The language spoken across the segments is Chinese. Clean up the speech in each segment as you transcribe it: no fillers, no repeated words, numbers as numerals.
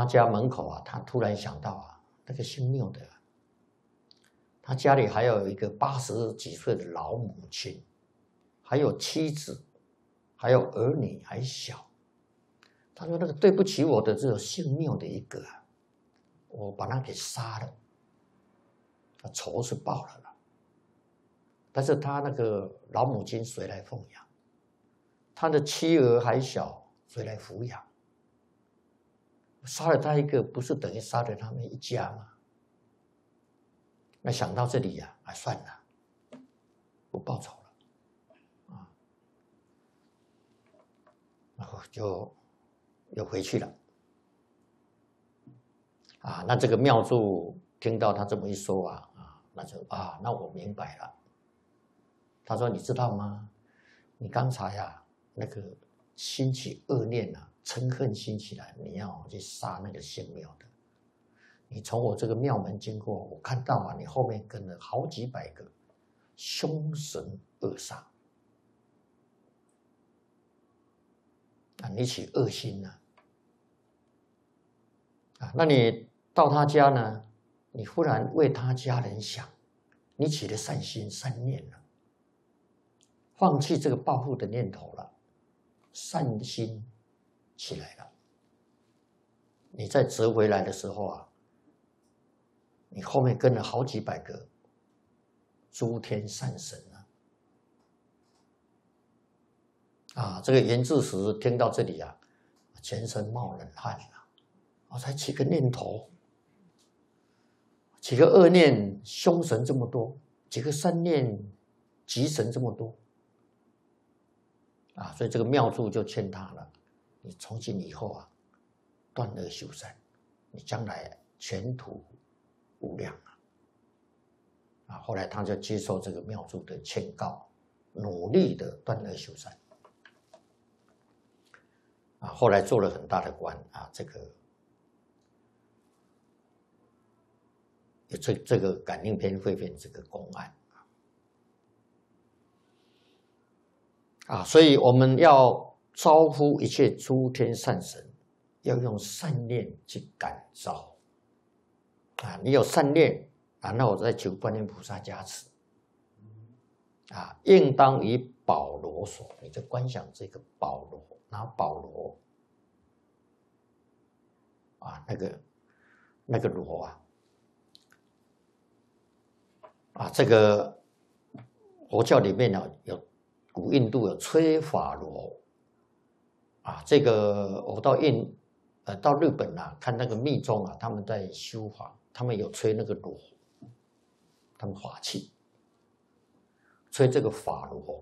家门口啊，他突然想到啊，那个姓缪的，他家里还有一个80几岁的老母亲，还有妻子，还有儿女还小。他说那个对不起我的只有姓缪的一个啊，我把他给杀了，他仇是报了啦。但是他那个老母亲谁来奉养？他的妻儿还小，谁来抚养？杀了他一个，不是等于杀了他们一家吗？那想到这里呀，算了，不报仇了，啊，然后就又回去了，啊，那这个妙祝听到他这么一说啊，那我明白了。他说：“你知道吗？你刚才啊，那个兴起恶念啊，嗔恨兴起来，你要去杀那个姓缪的。你从我这个庙门经过，我看到啊，你后面跟了好几百个凶神恶煞啊，你起恶心了啊。那你到他家呢，你忽然为他家人想，你起了善心善念了。”放弃这个报复的念头了，善心起来了。你再折回来的时候啊，你后面跟了好几百个诸天善神啊！这个严智时听到这里啊，全身冒冷汗了。我才起个念头，起个恶念，凶神这么多；起个善念，吉神这么多。啊，所以这个妙祝就劝他了：你从今以后啊，断恶修善，你将来前途无量啊！后来他就接受这个妙祝的劝告，努力的断恶修善啊！后来做了很大的官啊，这个感应篇会变这个公案。啊，所以我们要招呼一切诸天善神，要用善念去感召。啊，你有善念啊，那我再求观音菩萨加持。啊，应当以宝螺所，你就观想这个宝螺，拿宝螺，啊，那个螺啊，这个佛教里面呢有。古印度有吹法螺啊，这个我到日本啊，看那个密宗啊，他们在修法，他们有吹那个螺，他们法器，吹这个法螺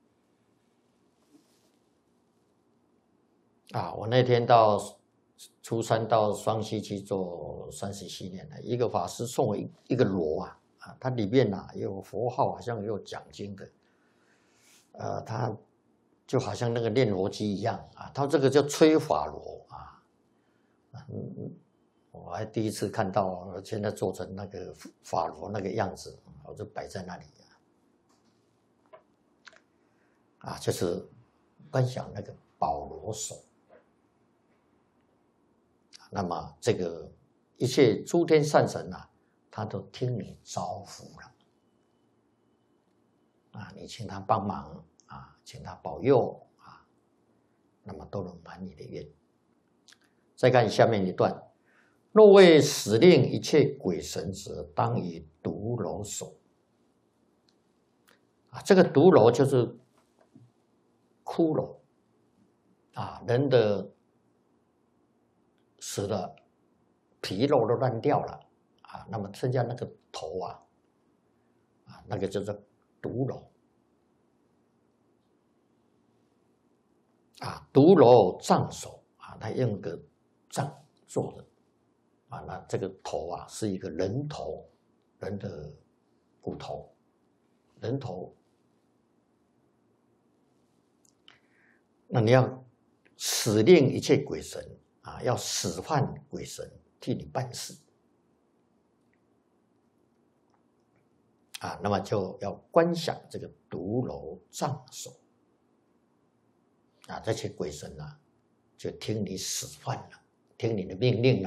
啊。我那天到初三到双溪去做37年了，一个法师送我一个螺啊，它里面啊有佛号，好像有讲经的。他就好像那个念螺机一样啊，他这个叫吹法螺啊，我还第一次看到，现在做成那个法螺那个样子，我就摆在那里啊，就是观想那个宝螺手。那么这个一切诸天善神啊，他都听你招呼了。啊，你请他帮忙啊，请他保佑啊，那么都能满你的愿。再看下面一段：若为使令一切鬼神者，当以毒螺手。啊，这个毒螺就是骷髅啊，人的死了，皮肉都烂掉了啊，那么剩下那个头啊，那个叫做毒螺啊，毒螺杖手啊，他用个杖做的啊，那这个头啊是一个人头，人的骨头，人头。那你要使令一切鬼神啊，要使唤鬼神替你办事啊，那么就要观想这个毒螺杖手啊，这些鬼神啊，就听你使唤了，听你的命令了。